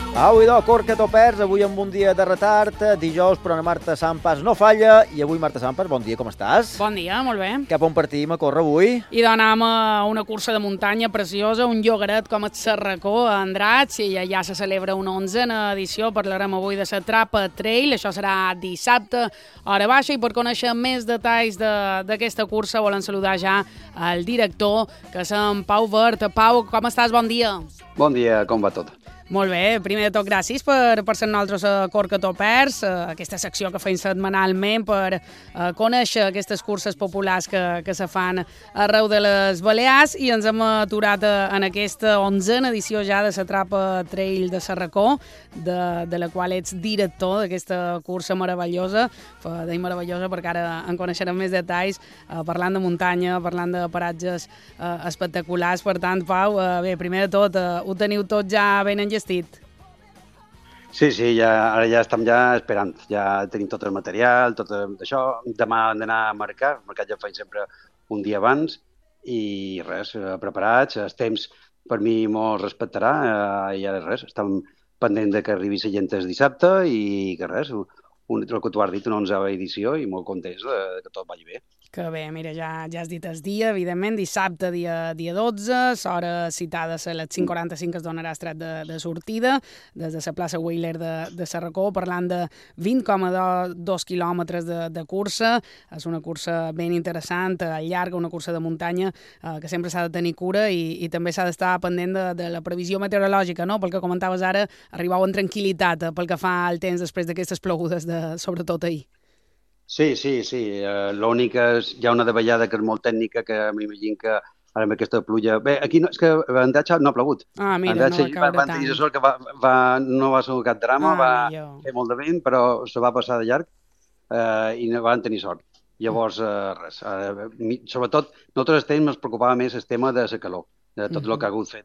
Avui do Corca Topers, avui amb un dia de retard, dijous, però la Marta Sampas no falla, i avui, Marta Sampas, bon dia, com estàs? Bon dia, molt bé. Cap on partim a córrer avui? I d'anem a una cursa de muntanya preciosa, un llogaret com el Serracó a Andratx, i allà se celebra una 11a edició, parlarem avui de la Trapa Trail, això serà dissabte, hora baixa, i per conèixer més detalls d'aquesta cursa volen saludar ja el director, que és en Pau Vert. Pau, com estàs? Bon dia. Bon dia, com va tot? Molt bé, primer de tot gràcies per ser nosaltres a Corca Topers, aquesta secció que feim setmanalment per conèixer aquestes curses populars que se fan arreu de les Balears, i ens hem aturat en aquesta 11a edició ja de la Trapa Trail de Serracó, de la qual ets director d'aquesta cursa meravellosa. Deim meravellosa perquè ara en coneixerem més detalls, parlant de muntanya, parlant de paratges espectaculars. Per tant, Pau, bé, primer de tot, ho teniu tot ja ben enllestit? Sí, ara ja estem esperant. Ja tenim tot el material, tot això. Demà hem d'anar a marcar. El mercat ja el faig sempre un dia abans. I res, preparats. El temps per mi molt respectarà. I ara res, estem pendents que arribi la gent el dissabte i que res, el que tu has dit, una 11a edició i molt contents que tot vagi bé. Que bé, mira, ja has dit el dia, evidentment, dissabte, dia 12, l'hora citada a les 5:45 es donarà estret de sortida des de la plaça Wheeler de Serracó, parlant de 20,2 quilòmetres de cursa. És una cursa ben interessant, llarga, una cursa de muntanya que sempre s'ha de tenir cura i també s'ha d'estar pendent de la previsió meteorològica, no? Pel que comentaves ara, arribau en tranquil·litat pel que fa al temps després d'aquestes plogudes, sobretot ahir. Sí. L'únic és, hi ha una davallada que és molt tècnica, que m'imagino que ara amb aquesta pluja... Bé, aquí no, és que a Andratx no ha plogut. Mira, no va caure tant. Tenir sort que no va ser cap drama, va fer molt de vent, però se va passar de llarg i no van tenir sort. Llavors, res. Sobretot, nosaltres ens preocupava més el tema de la calor, de tot el que ha hagut fet